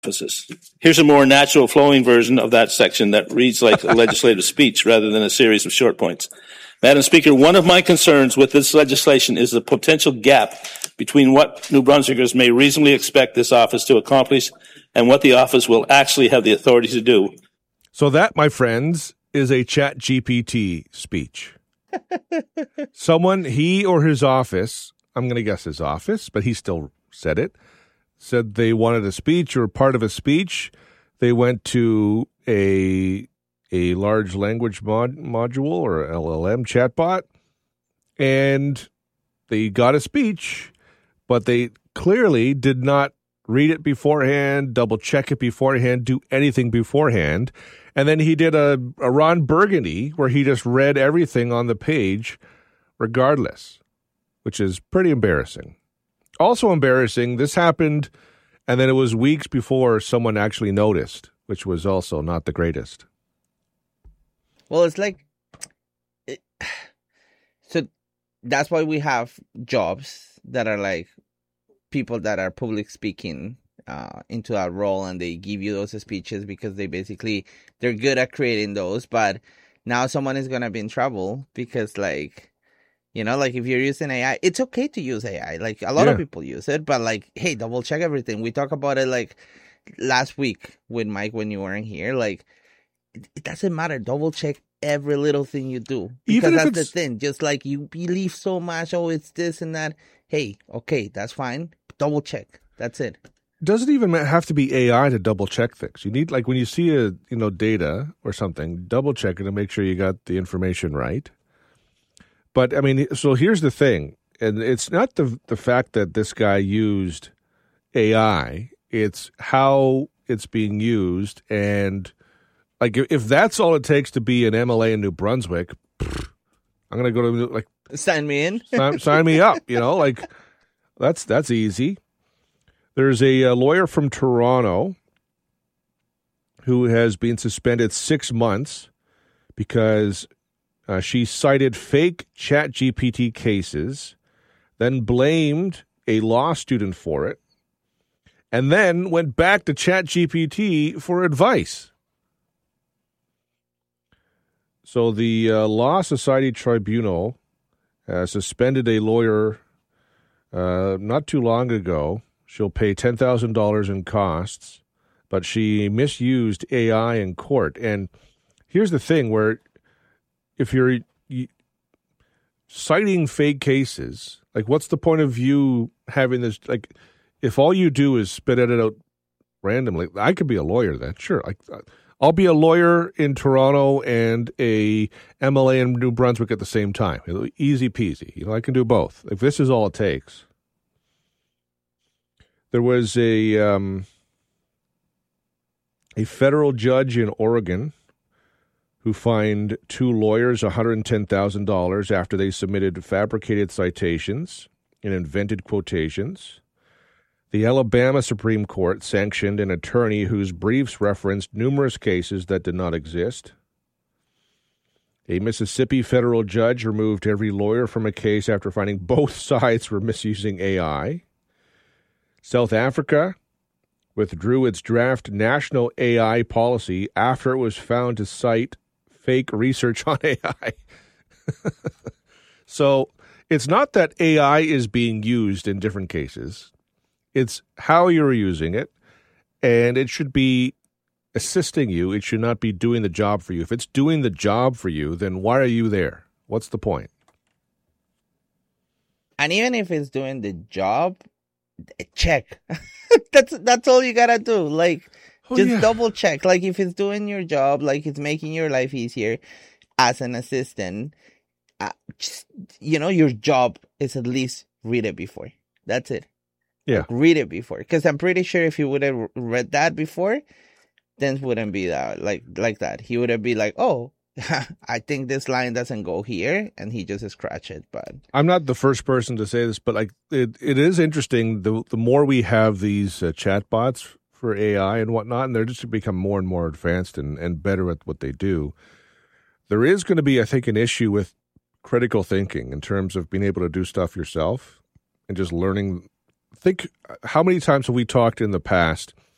offices. Here's a more natural flowing version of that section that reads like a legislative speech rather than a series of short points. Madam Speaker, one of my concerns with this legislation is the potential gap between what New Brunswickers may reasonably expect this office to accomplish and what the office will actually have the authority to do. So that, my friends, is a ChatGPT speech. Someone, he or his office, I'm going to guess his office, but he still said it, said they wanted a speech or part of a speech. They went to a large language module or LLM chatbot, and they got a speech, but they clearly did not read it beforehand, double check it beforehand, do anything beforehand. And then he did a Ron Burgundy where he just read everything on the page regardless, which is pretty embarrassing. Also embarrassing, this happened, and then it was weeks before someone actually noticed, which was also not the greatest. Well, it's like, so that's why we have jobs that are like people that are public speaking into a role, and they give you those speeches because they're good at creating those. But now someone is going to be in trouble because, like, you know, like if you're using AI, it's okay to use AI. Like a lot of people use it, but like, hey, double check everything. We talked about it like last week with Mike when you weren't here. Like, it doesn't matter. Double check every little thing you do. Because that's the thing. Just like you believe so much, oh, it's this and that. Hey, okay, that's fine. Double check. That's it. Doesn't even have to be AI to double check things. You need, like when you see data or something, double check it to make sure you got the information right. But I mean, so here's the thing, and it's not the fact that this guy used AI, it's how it's being used. And like, if that's all it takes to be an MLA in New Brunswick, I'm going to go to like, sign me in, sign me up, like that's easy. There's a lawyer from Toronto who has been suspended 6 months because she cited fake ChatGPT cases, then blamed a law student for it, and then went back to ChatGPT for advice. So the Law Society Tribunal suspended a lawyer not too long ago. She'll pay $10,000 in costs, but she misused AI in court. And here's the thing where if you're citing fake cases, like what's the point of you having this, like if all you do is spit it out randomly, I could be a lawyer then, sure. Like I'll be a lawyer in Toronto and a MLA in New Brunswick at the same time. Easy peasy. I can do both. If this is all it takes. There was a federal judge in Oregon who fined two lawyers $110,000 after they submitted fabricated citations and invented quotations. The Alabama Supreme Court sanctioned an attorney whose briefs referenced numerous cases that did not exist. A Mississippi federal judge removed every lawyer from a case after finding both sides were misusing AI. South Africa withdrew its draft national AI policy after it was found to cite fake research on AI. So it's not that AI is being used in different cases. It's how you're using it, and it should be assisting you. It should not be doing the job for you. If it's doing the job for you, then why are you there? What's the point? And even if it's doing the job, check. That's all you gotta do. Like, double check. Like, if it's doing your job, like it's making your life easier as an assistant, your job is at least read it before. That's it. Yeah. Like, read it before. Because I'm pretty sure if you would have read that before, then it wouldn't be that like that. He would have been like, oh, I think this line doesn't go here, and he just scratch it. But I'm not the first person to say this, but like it is interesting. The more we have these chatbots for AI and whatnot, and they're just become more and more advanced and better at what they do, there is going to be, I think, an issue with critical thinking in terms of being able to do stuff yourself and just learning. Think how many times have we talked in the past